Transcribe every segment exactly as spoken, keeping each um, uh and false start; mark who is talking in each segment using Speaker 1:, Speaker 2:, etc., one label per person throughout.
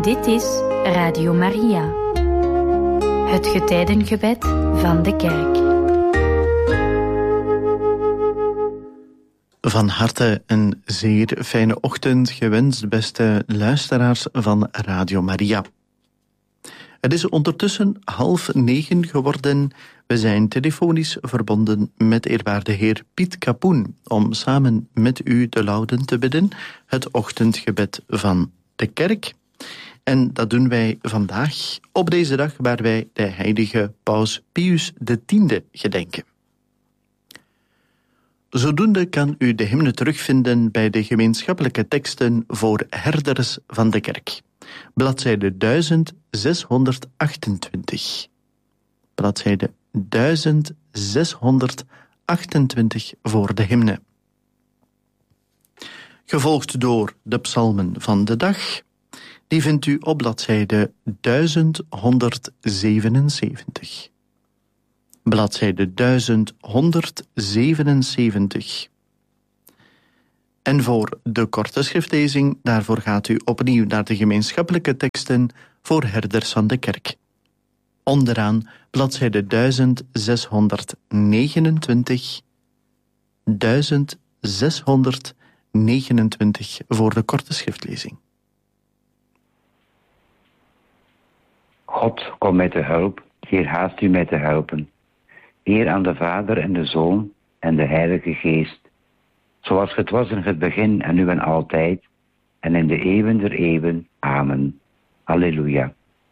Speaker 1: Dit is Radio Maria, het getijdengebed van de kerk.
Speaker 2: Van harte een zeer fijne ochtend gewenst, beste luisteraars van Radio Maria. Het is ondertussen half negen geworden. We zijn telefonisch verbonden met eerwaarde heer Piet Kapoen om samen met u de Lauden te bidden, het ochtendgebed van de kerk. En dat doen wij vandaag op deze dag waar wij de heilige Paus Pius X gedenken. Zodoende kan u de hymne terugvinden bij de gemeenschappelijke teksten voor herders van de kerk. Bladzijde duizend zeshonderdachtentwintig. Bladzijde duizend zeshonderdachtentwintig voor de hymne. Gevolgd door de psalmen van de dag. Die vindt u op bladzijde duizend honderdzevenenzeventig. Bladzijde duizend honderdzevenenzeventig. En voor de korte schriftlezing, daarvoor gaat u opnieuw naar de gemeenschappelijke teksten voor herders van de kerk. Onderaan bladzijde duizend zeshonderdnegenentwintig, duizend zeshonderdnegenentwintig voor de korte schriftlezing.
Speaker 3: God, kom mij te hulp, Heer, haast u mij te helpen. Eer aan de Vader en de Zoon en de Heilige Geest, zoals het was in het begin en nu en altijd, en in de eeuwen der eeuwen. Amen. Halleluja.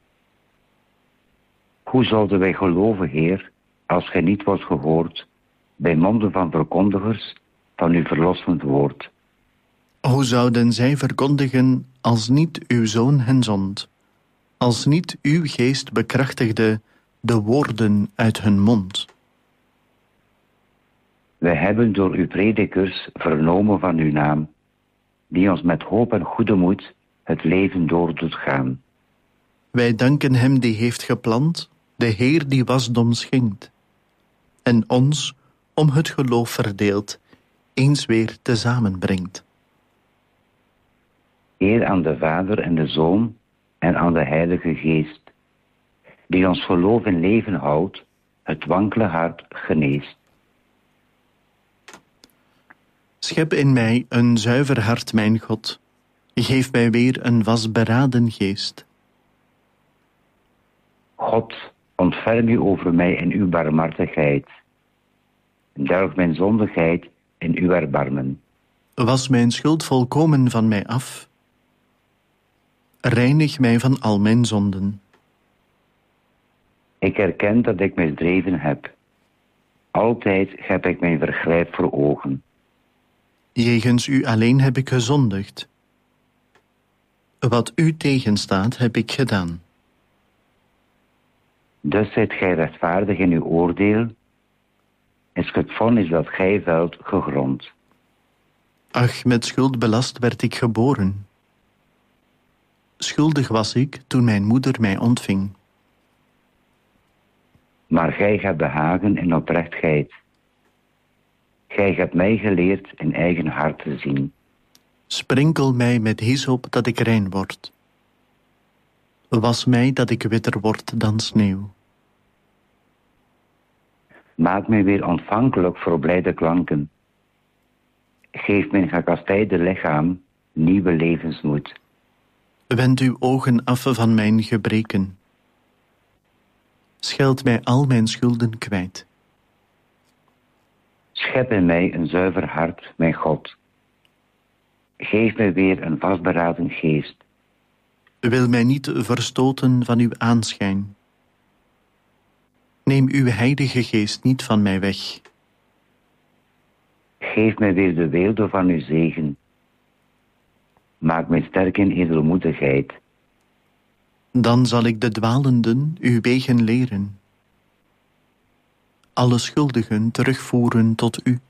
Speaker 3: Hoe zouden wij geloven, Heer, als gij niet wordt gehoord, bij monden van verkondigers van uw verlossend woord?
Speaker 2: Hoe zouden zij verkondigen als niet uw Zoon hen zond, als niet uw geest bekrachtigde de woorden uit hun mond?
Speaker 3: Wij hebben door uw predikers vernomen van uw naam, die ons met hoop en goede moed het leven door doet gaan.
Speaker 2: Wij danken hem die heeft geplant, de Heer die wasdom schenkt, en ons om het geloof verdeeld, eens weer tezamen brengt.
Speaker 3: Eer aan de Vader en de Zoon en aan de Heilige Geest, die ons geloof in leven houdt, het wankele hart geneest.
Speaker 2: Schep in mij een zuiver hart, mijn God. Geef mij weer een vastberaden geest.
Speaker 3: God, ontferm u over mij in uw barmhartigheid. Delg mijn zondigheid in uw erbarmen.
Speaker 2: Was mijn schuld volkomen van mij af? Reinig mij van al mijn zonden.
Speaker 3: Ik erken dat ik misdreven heb. Altijd heb ik mijn vergrijp voor ogen.
Speaker 2: Jegens u alleen heb ik gezondigd. Wat u tegenstaat, heb ik gedaan.
Speaker 3: Dus zijt gij rechtvaardig in uw oordeel, is het vonnis dat gij velt gegrond.
Speaker 2: Ach, met schuld belast werd ik geboren. Schuldig was ik toen mijn moeder mij ontving.
Speaker 3: Maar gij hebt behagen in oprechtheid. Gij hebt mij geleerd in eigen hart te zien.
Speaker 2: Sprenkel mij met hyssop dat ik rein word. Was mij dat ik witter word dan sneeuw.
Speaker 3: Maak mij weer ontvankelijk voor blijde klanken. Geef mijn gekastijde lichaam nieuwe levensmoed.
Speaker 2: Wend uw ogen af van mijn gebreken. Scheld mij al mijn schulden kwijt.
Speaker 3: Schep in mij een zuiver hart, mijn God. Geef mij weer een vastberaden geest.
Speaker 2: Wil mij niet verstoten van uw aanschijn. Neem uw heilige geest niet van mij weg.
Speaker 3: Geef mij weer de weelde van uw zegen. Maak mij sterk in edelmoedigheid.
Speaker 2: Dan zal ik de dwalenden uw wegen leren. Alle schuldigen terugvoeren tot u.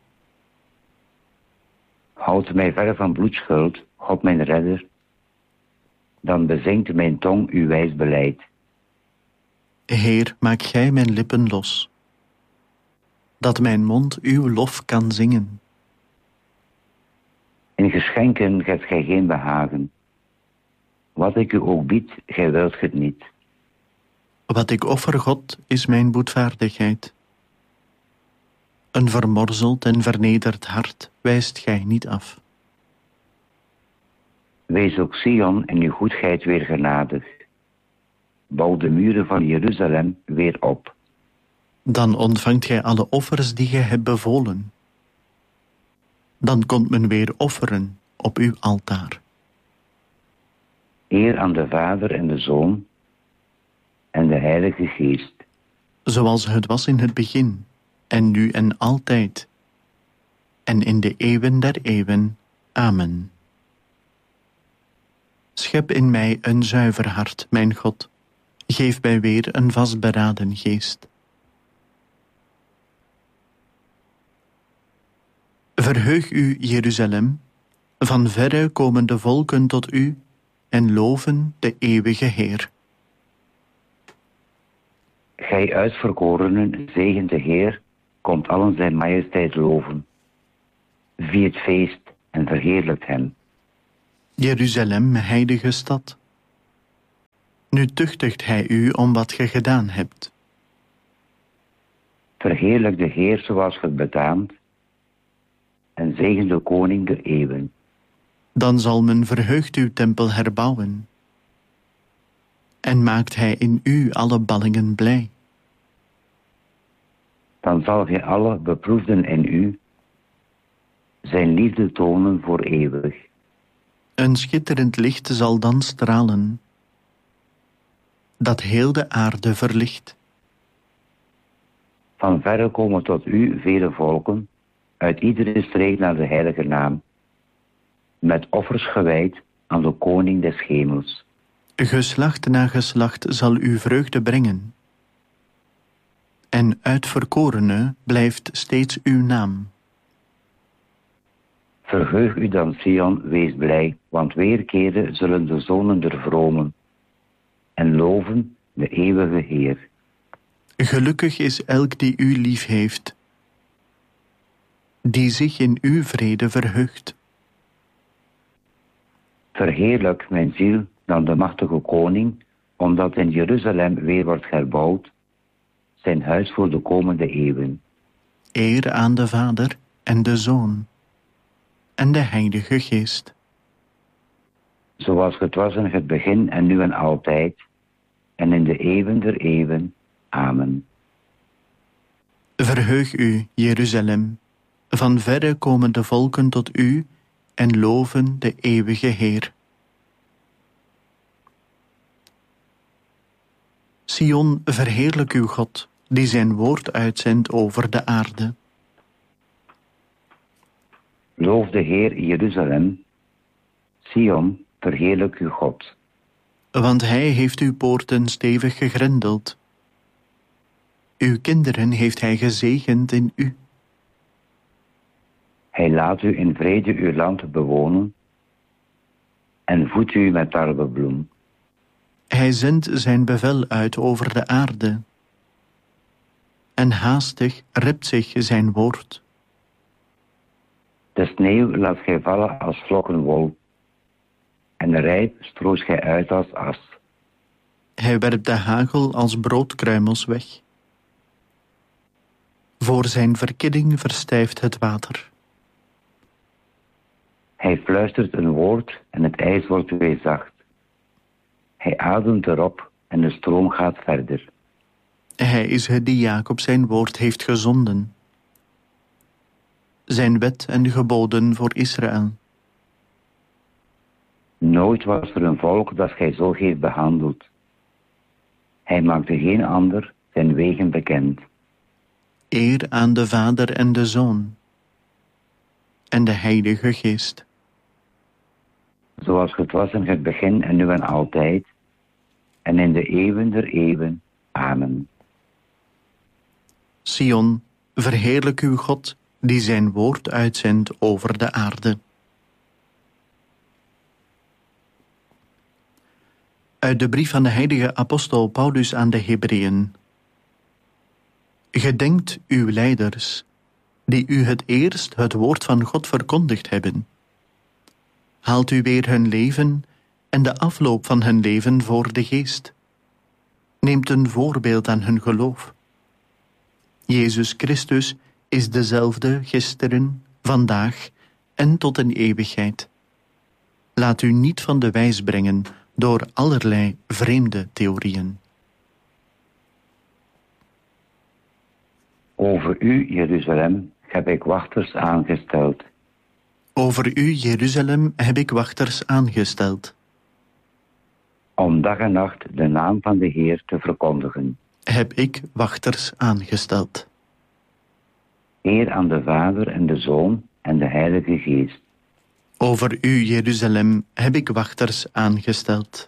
Speaker 3: Houd mij ver van bloedschuld, God mijn redder. Dan bezingt mijn tong uw wijs beleid.
Speaker 2: Heer, maak gij mijn lippen los, dat mijn mond uw lof kan zingen.
Speaker 3: In geschenken hebt gij geen behagen, Wat ik u ook bied, gij wilt het niet.
Speaker 2: Wat ik offer God is mijn boetvaardigheid. Een vermorzeld en vernederd hart wijst gij niet af.
Speaker 3: Wees ook Sion in uw goedheid weer genadig. Bouw de muren van Jeruzalem weer op.
Speaker 2: Dan ontvangt gij alle offers die gij hebt bevolen. Dan komt men weer offeren op uw altaar.
Speaker 3: Eer aan de Vader en de Zoon en de Heilige Geest.
Speaker 2: Zoals het was in het begin, en nu en altijd, en in de eeuwen der eeuwen. Amen. Schep in mij een zuiver hart, mijn God. Geef mij weer een vastberaden geest. Verheug u, Jeruzalem, van verre komen de volken tot u en loven de eeuwige Heer.
Speaker 3: Gij uitverkorenen, zegent de Heer, komt allen zijn majesteit loven. Viert feest en verheerlijkt hem.
Speaker 2: Jeruzalem, heilige stad. Nu tuchtigt hij u om wat ge gedaan hebt.
Speaker 3: Verheerlijk de Heer zoals het betaamt, en zegen de koning der eeuwen.
Speaker 2: Dan zal men verheugd uw tempel herbouwen. En maakt hij in u alle ballingen blij.
Speaker 3: Dan zal gij alle beproefden in u zijn liefde tonen voor eeuwig.
Speaker 2: Een schitterend licht zal dan stralen, dat heel de aarde verlicht.
Speaker 3: Van verre komen tot u vele volken, uit iedere streek naar de heilige naam, met offers gewijd aan de koning des hemels.
Speaker 2: Geslacht na geslacht zal u vreugde brengen. En uitverkorene blijft steeds uw naam.
Speaker 3: Verheug u dan, Sion, wees blij, want weerkeren zullen de zonen der vromen, en loven de eeuwige Heer.
Speaker 2: Gelukkig is elk die u lief heeft, die zich in uw vrede verheugt.
Speaker 3: Verheerlijk mijn ziel dan de machtige koning, omdat in Jeruzalem weer wordt herbouwd, zijn huis voor de komende eeuwen.
Speaker 2: Eer aan de Vader en de Zoon en de Heilige Geest.
Speaker 3: Zoals het was in het begin en nu en altijd, en in de eeuwen der eeuwen. Amen.
Speaker 2: Verheug u, Jeruzalem, van verre komen de volken tot u en loven de eeuwige Heer. Sion, verheerlijk uw God, die zijn woord uitzendt over de aarde.
Speaker 3: Loof de Heer, Jeruzalem. Sion, verheerlijk uw God.
Speaker 2: Want hij heeft uw poorten stevig gegrendeld. Uw kinderen heeft hij gezegend in u.
Speaker 3: Hij laat u in vrede uw land bewonen en voedt u met tarwebloem.
Speaker 2: Hij zendt zijn bevel uit over de aarde. En haastig rept zich zijn woord.
Speaker 3: De sneeuw laat gij vallen als vlokken wol, en de rijp strooit gij uit als as.
Speaker 2: Hij werpt de hagel als broodkruimels weg. Voor zijn verkidding verstijft het water.
Speaker 3: Hij fluistert een woord en het ijs wordt weer zacht. Hij ademt erop en de stroom gaat verder.
Speaker 2: Hij is het die Jacob zijn woord heeft gezonden. Zijn wet en geboden voor Israël.
Speaker 3: Nooit was er een volk dat gij zo heeft behandeld. Hij maakte geen ander zijn wegen bekend.
Speaker 2: Eer aan de Vader en de Zoon en de Heilige Geest.
Speaker 3: Zoals het was in het begin en nu en altijd, en in de eeuwen der eeuwen. Amen.
Speaker 2: Sion, verheerlijk uw God, die zijn woord uitzendt over de aarde. Uit de brief van de heilige apostel Paulus aan de Hebreeën. Gedenkt uw leiders, die u het eerst het woord van God verkondigd hebben. Haalt u weer hun leven en de afloop van hun leven voor de geest. Neemt een voorbeeld aan hun geloof. Jezus Christus is dezelfde gisteren, vandaag en tot een eeuwigheid. Laat u niet van de wijs brengen door allerlei vreemde theorieën.
Speaker 3: Over u, Jeruzalem, heb ik wachters aangesteld.
Speaker 2: Over u, Jeruzalem, heb ik wachters aangesteld.
Speaker 3: Om dag en nacht de naam van de Heer te verkondigen.
Speaker 2: Heb ik wachters aangesteld.
Speaker 3: Eer aan de Vader en de Zoon en de Heilige Geest.
Speaker 2: Over u, Jeruzalem, heb ik wachters aangesteld.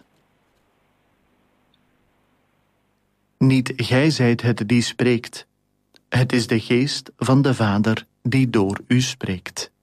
Speaker 2: Niet gij zijt het die spreekt. Het is de Geest van de Vader die door u spreekt.